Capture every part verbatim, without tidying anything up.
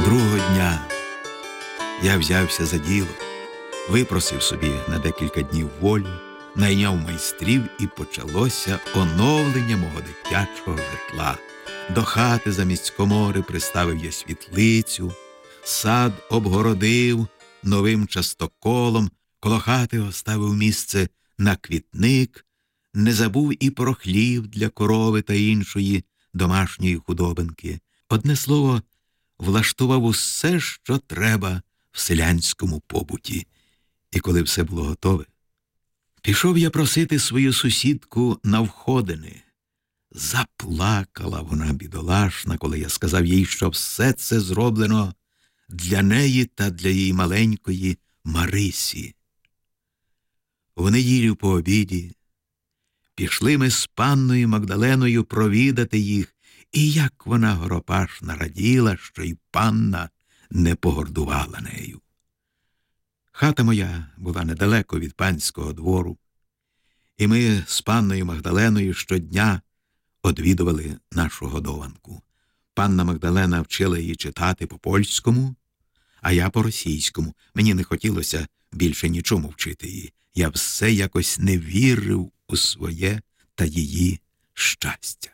Другого дня я взявся за діло, випросив собі на декілька днів волю, найняв майстрів, і почалося оновлення мого дитячого житла. До хати замість комори приставив я світлицю, сад обгородив новим частоколом, коло хати оставив місце на квітник, не забув і про хлів для корови та іншої домашньої худобинки. Одне слово, влаштував усе, що треба в селянському побуті. І коли все було готове, пішов я просити свою сусідку на входини. Заплакала вона, бідолашна, коли я сказав їй, що все це зроблено для неї та для її маленької Марисі. В неділю по обіді пішли ми з панною Магдаленою провідати їх, і як вона горопашна раділа, що й панна не погордувала нею. Хата моя була недалеко від панського двору, і ми з панною Магдаленою щодня одвідували нашу годованку. Панна Магдалена вчила її читати по-польському, а я по-російському. Мені не хотілося більше нічому вчити її. Я все якось не вірив у своє та її щастя.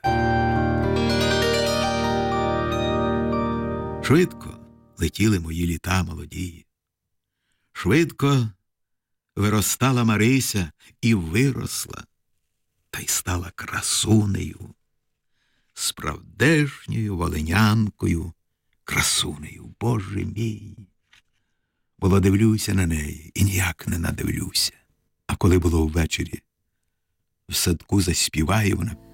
Швидко летіли мої літа молодії. Швидко виростала Марися і виросла, та й стала красунею, справдешньою волинянкою, красунею. Боже мій! Було дивлюся на неї і ніяк не надивлюся. А коли було ввечері, в садку заспіває вона